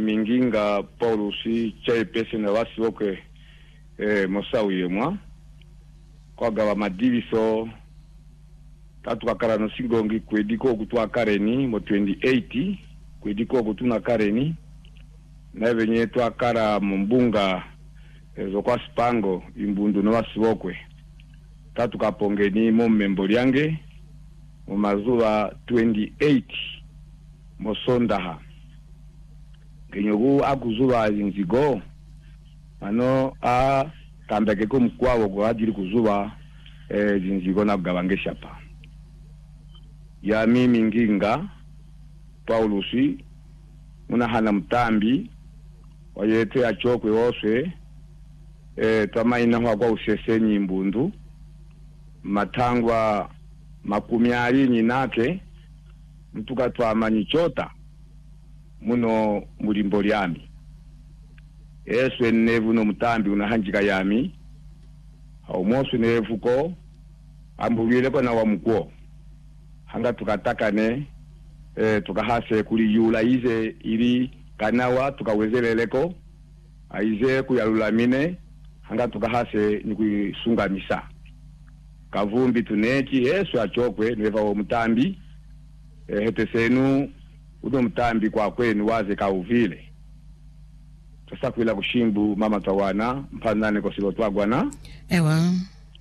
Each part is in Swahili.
minginga Paulusi chairperson na wasi woke mosawi yemwa kwa gawa madiviso tatu kakara no singongi kwediko kutwa kareni mo 28 kwediko kutuna kareni na venye twakara mbunga zo kwa spango imbundu no wasi wokwe tatu kapongeni mo membo yange mo mazuwa 28 mo sondaha kenyogu akuzuwa zinzigo ano a kambeke ko mkwawo kwa ajili kuzuwa zinzigo na kugawangesha pa ya mimi nginga Paulusi muna hana mtambi wayete ya chokwe wose twamaina kwa usesenyi mbundu matangwa makumi alinyi nake mtuka twamanyi chota muno mulimbo lyami eswe nevu no mutambi unahanjika yami au mosu nevuko ambulile kwa na wamkuo hanga tukatakane tukahase kuli yula ize ili kanawa tukawezeleleko aize kuyalulamine hanga tukahase nikuisunga misa kavumbi tuneki eswe achokwe neva wa mutambi hetesenu uno mutambi kwa kwenu waze kauvile sasa kuila kushimbu mama tawana mpanane kwa silo twagwana ewa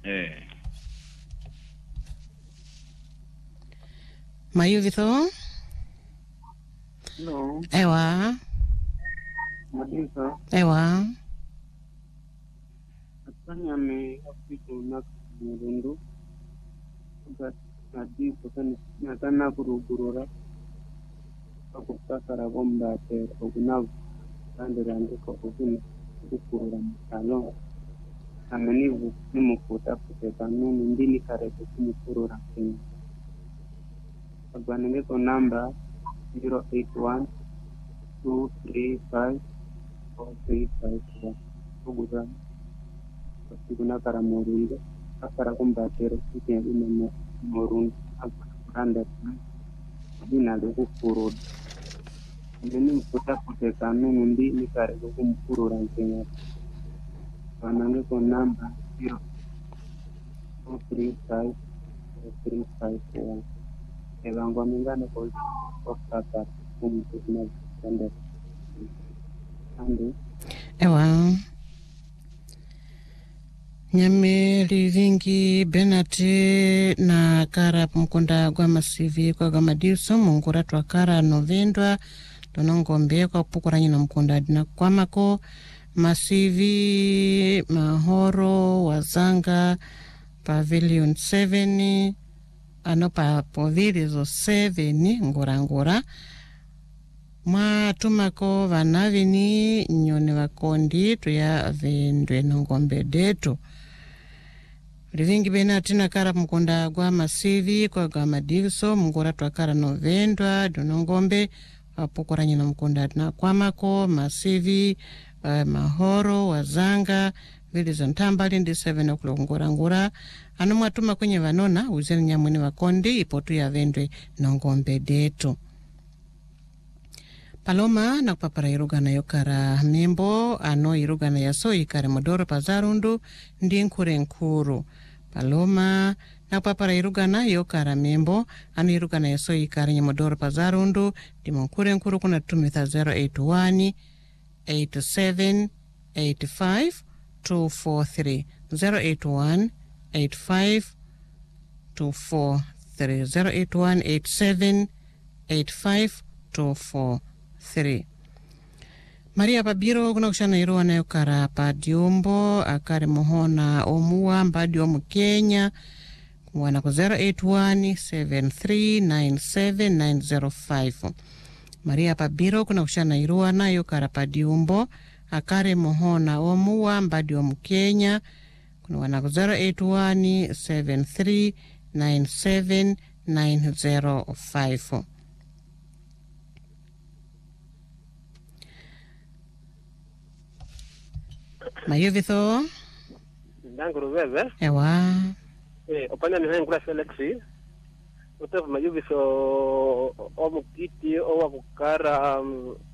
Mayuvitho no ewa madisa ewa atanya me hospital na mundu kwa adipo kana kurugurura akukakara bomba te okunavu kandi ko okuni kukurura mutalo amenivu nimukuta kutekanu ndini kare kumukurura kini agwanenge ko namba 081235435 kuguza kuna kara morundo akara kumbatero kiti ina morundo akanda dina de kukurura ndini mukuta kutekanu ndini kare kumukurura kini agwanenge ko namba 0235435 evango mingane ko okata kumutuna kanda andi ewa Nyameli vingi Benati na kara mkunda gwa masivi kwa gamadiso mungura twa kara novendwa tonongombe kwa pukura nyina mkunda dina kwa mako masivi mahoro wazanga pavilion 7 ano pa povili zo 7 ngura mwa tumako vanavini nyone wakondi tuya vendwe nongombe detu Livingi Benati na kara mkunda gwa masivi kwa gama dilso mngura twakara novendwa dunongombe wapukura nyina mkunda na kwa mako masivi mahoro wazanga vili zontambali ndi 7 o'clock ngura ano mwatuma kwenye vanona uzeni nyamweni wakondi ipotu ya vendwe nongombe detu Paloma na kupapara irugana yokara membo ano irugana yaso ikare modoro pazarundu ndi nkuru Paloma na kupapara irugana yokara membo ano irugana yaso ikare nyamodoro pazarundu ndi nkuru kuna tumitha 081 87 85 243 081 85 243 081 87 85 243 Maria Babiro kuna kushana iruwa na yukara pa diumbo akari mohona omuwa mbadi omu Kenya kuwana ku 081-7397-905 Maria Babiro kuna kushana iruwa na yukara pa diumbo akari mohona omuwa mbadi omu Kenya kuwana ku 081-7397-905 Mayuvitho Ndanguru bebe ewa opanya ni hengula Felixi utefu mayuvitho omukiti owa kukara